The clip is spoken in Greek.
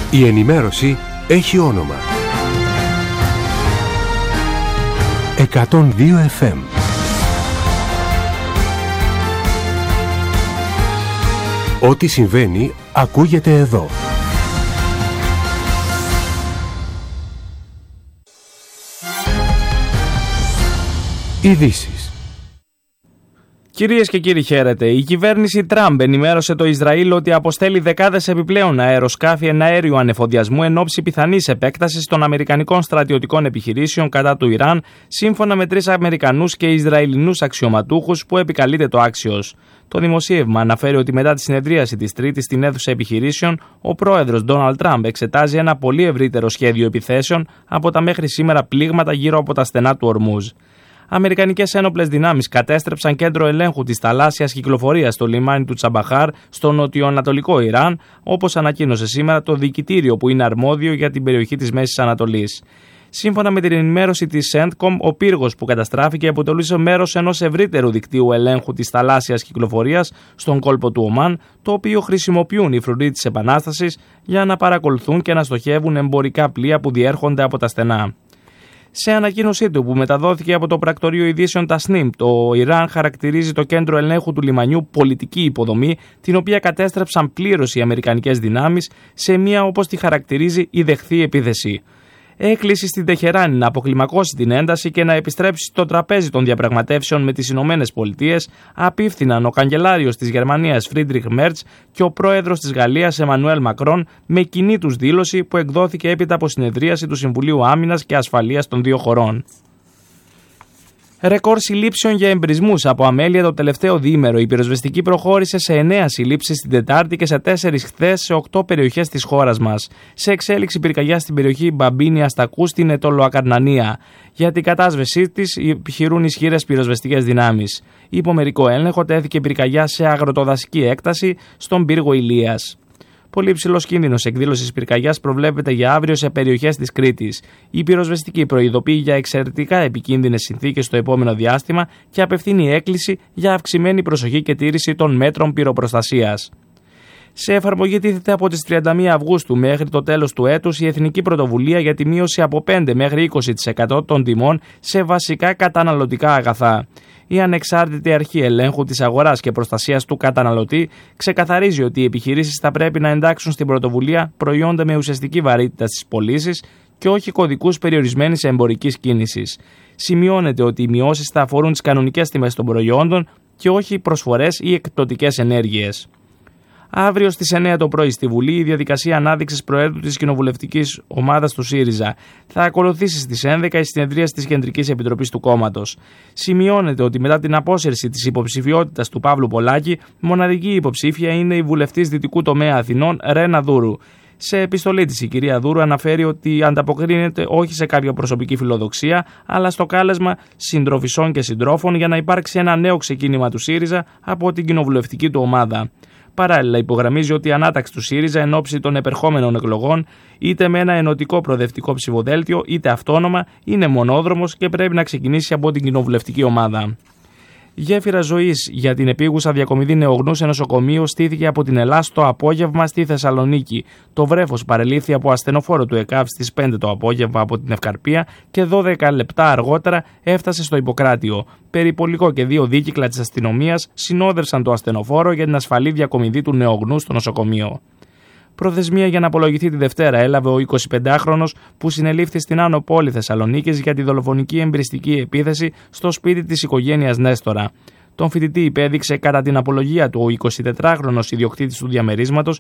Η ενημέρωση έχει όνομα. 102 FM. Ό,τι συμβαίνει ακούγεται εδώ. Ειδήσεις. Κυρίες και κύριοι, χαίρετε. Η κυβέρνηση Τραμπ ενημέρωσε το Ισραήλ ότι αποστέλει δεκάδες επιπλέον αεροσκάφη εναέριου ανεφοδιασμού εν ώψη πιθανής επέκτασης των αμερικανικών στρατιωτικών επιχειρήσεων κατά του Ιράν, σύμφωνα με 3 Αμερικανούς και Ισραηλινούς αξιωματούχους που επικαλείται το Axios. Το δημοσίευμα αναφέρει ότι μετά τη συνεδρίαση της Τρίτης στην αίθουσα επιχειρήσεων, ο πρόεδρος Ντόναλντ Τραμπ εξετάζει ένα πολύ ευρύτερο σχέδιο επιθέσεων από τα μέχρι σήμερα πλήγματα γύρω από τα στενά του Ορμούζ. Αμερικανικές ένοπλες δυνάμεις κατέστρεψαν κέντρο ελέγχου της θαλάσσιας κυκλοφορίας στο λιμάνι του Τσαμπαχάρ στο νοτιοανατολικό Ιράν, όπως ανακοίνωσε σήμερα το διοικητήριο που είναι αρμόδιο για την περιοχή της Μέσης Ανατολής. Σύμφωνα με την ενημέρωση της CENTCOM, ο πύργος που καταστράφηκε αποτελούσε μέρος ενός ευρύτερου δικτύου ελέγχου της θαλάσσιας κυκλοφορίας στον κόλπο του Ομάν, το οποίο χρησιμοποιούν οι φρουροί της Επανάστασης για να παρακολουθούν και να στοχεύουν εμπορικά πλοία που διέρχονται από τα στενά. Σε ανακοίνωσή του που μεταδόθηκε από το πρακτορείο ειδήσεων Tasnim, το Ιράν χαρακτηρίζει το κέντρο ελέγχου του λιμανιού πολιτική υποδομή, την οποία κατέστρεψαν πλήρως οι αμερικανικές δυνάμεις σε μια, όπως τη χαρακτηρίζει, ιδεχθή επίθεση. Έκκληση στην Τεχεράνη να αποκλιμακώσει την ένταση και να επιστρέψει στο τραπέζι των διαπραγματεύσεων με τις Ηνωμένες Πολιτείες απίφθηναν ο καγκελάριος της Γερμανίας Φρίντριχ Μέρτς και ο πρόεδρος της Γαλλίας Εμμανουέλ Μακρόν με κοινή τους δήλωση που εκδόθηκε έπειτα από συνεδρίαση του Συμβουλίου Άμυνας και Ασφαλείας των δύο χωρών. Ρεκόρ συλλήψεων για εμπρισμούς από αμέλεια το τελευταίο διήμερο. Η πυροσβεστική προχώρησε σε 9 συλλήψεις την Τετάρτη και σε 4 χθες σε 8 περιοχές της χώρας μας. Σε εξέλιξη πυρκαγιά στην περιοχή Μπαμπίνη Αστακού στην Ετωλοακαρνανία. Για την κατάσβεσή της επιχειρούν ισχυρές πυροσβεστικές δυνάμεις. Υπό μερικό έλεγχο τέθηκε πυρκαγιά σε αγροτοδασική έκταση στον πύργο Ηλίας. Πολύ υψηλός κίνδυνος εκδήλωσης πυρκαγιάς προβλέπεται για αύριο σε περιοχές της Κρήτης. Η πυροσβεστική προειδοποιεί για εξαιρετικά επικίνδυνες συνθήκες στο επόμενο διάστημα και απευθύνει έκκληση για αυξημένη προσοχή και τήρηση των μέτρων πυροπροστασίας. Σε εφαρμογή τίθεται από τις 31 Αυγούστου μέχρι το τέλος του έτους η Εθνική Πρωτοβουλία για τη μείωση από 5 μέχρι 20% των τιμών σε βασικά καταναλωτικά αγαθά. Η ανεξάρτητη αρχή ελέγχου της αγοράς και προστασίας του καταναλωτή ξεκαθαρίζει ότι οι επιχειρήσεις θα πρέπει να εντάξουν στην πρωτοβουλία προϊόντα με ουσιαστική βαρύτητα στις πωλήσεις και όχι κωδικούς περιορισμένης εμπορικής κίνησης. Σημειώνεται ότι οι μειώσεις θα αφορούν τις κανονικές τιμές των προϊόντων και όχι προσφορές ή εκπτωτικές ενέργειες. Αύριο στις 9 το πρωί στη Βουλή η διαδικασία ανάδειξης Προέδρου της κοινοβουλευτικής ομάδας του ΣΥΡΙΖΑ. Θα ακολουθήσει στις 11 η συνεδρίαση της Κεντρικής Επιτροπής του κόμματος. Σημειώνεται ότι μετά την απόσυρση της υποψηφιότητας του Παύλου Πολάκη, μοναδική υποψήφια είναι η βουλευτής Δυτικού Τομέα Αθηνών Ρένα Δούρου. Σε επιστολή της η κυρία Δούρου αναφέρει ότι ανταποκρίνεται όχι σε κάποια προσωπική φιλοδοξία, αλλά στο κάλεσμα συντροφισσών και συντρόφων για να υπάρξει ένα νέο ξεκίνημα του ΣΥΡΙΖΑ από την κοινοβουλευτική του ομάδα. Παράλληλα, υπογραμμίζει ότι η ανάταξη του ΣΥΡΙΖΑ εν ώψη των επερχόμενων εκλογών, είτε με ένα ενωτικό προοδευτικό ψηφοδέλτιο, είτε αυτόνομα, είναι μονόδρομος και πρέπει να ξεκινήσει από την κοινοβουλευτική ομάδα. Γέφυρα ζωής για την επίγουσα διακομιδή νεογνού σε νοσοκομείο στήθηκε από την Ελλάς το απόγευμα στη Θεσσαλονίκη. Το βρέφος παρελήφθη από ασθενοφόρο του ΕΚΑΒ στις 5 το απόγευμα από την Ευκαρπία και 12 λεπτά αργότερα έφτασε στο Ιπποκράτιο. Περιπολικό και 2 δίκυκλα της αστυνομίας συνόδευσαν το ασθενοφόρο για την ασφαλή διακομιδή του νεογνού στο νοσοκομείο. Προθεσμία για να απολογηθεί τη Δευτέρα έλαβε ο 25χρονος που συνελήφθη στην Άνω Πόλη Θεσσαλονίκης για τη δολοφονική εμπριστική επίθεση στο σπίτι της οικογένειας Νέστορα. Τον φοιτητή υπέδειξε κατά την απολογία του ο 24χρονος ιδιοκτήτης του διαμερίσματος